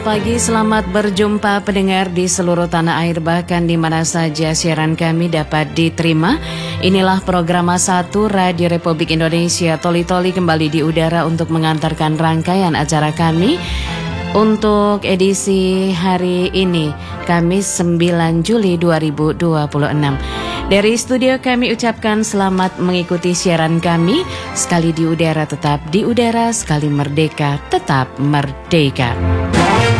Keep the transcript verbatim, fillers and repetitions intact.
Pagi, selamat berjumpa pendengar di seluruh tanah air, bahkan di mana saja siaran kami dapat diterima. Inilah program satu Radio Republik Indonesia, Toli Toli kembali di udara untuk mengantarkan rangkaian acara kami untuk edisi hari ini, Kamis sembilan Juli dua ribu dua puluh enam. Dari studio kami ucapkan selamat mengikuti siaran kami. Sekali di udara tetap di udara, sekali merdeka tetap merdeka.